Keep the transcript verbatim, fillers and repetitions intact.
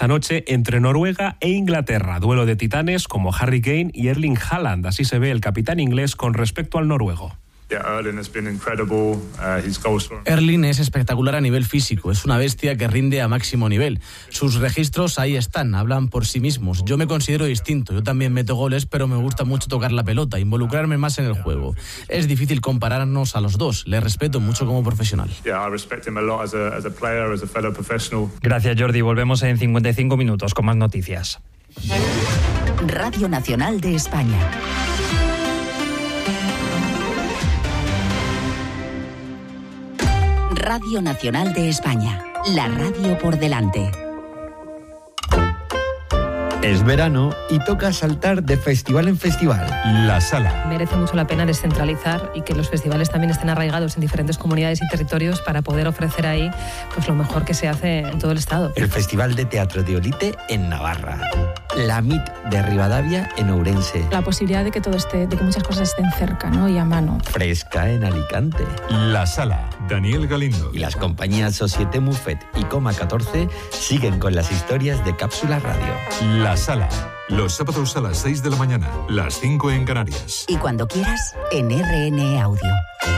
esta noche entre Noruega e Inglaterra. Duelo de titanes como Harry Kane y Erling Haaland. Así se ve el capitán inglés con respecto al noruego. Erling es espectacular a nivel físico, es una bestia que rinde a máximo nivel. Sus registros ahí están, hablan por sí mismos. Yo me considero distinto, yo también meto goles, pero me gusta mucho tocar la pelota, involucrarme más en el juego. Es difícil compararnos a los dos, le respeto mucho como profesional. Gracias, Jordi, volvemos en cincuenta y cinco minutos con más noticias. Radio Nacional de España. Radio Nacional de España, la radio por delante. Es verano y toca saltar de festival en festival. La Sala. Merece mucho la pena descentralizar y que los festivales también estén arraigados en diferentes comunidades y territorios para poder ofrecer ahí pues lo mejor que se hace en todo el estado. El Festival de Teatro de Olite en Navarra. La M I T de Rivadavia en Ourense. La posibilidad de que todo esté, de que muchas cosas estén cerca, ¿no? Y a mano. Fresca en Alicante. La Sala. Daniel Galindo. Y las compañías Societe Muffet y Coma catorce siguen con las historias de Cápsula Radio. La Sala. Los sábados a las seis de la mañana, las cinco en Canarias. Y cuando quieras, en R N E Audio.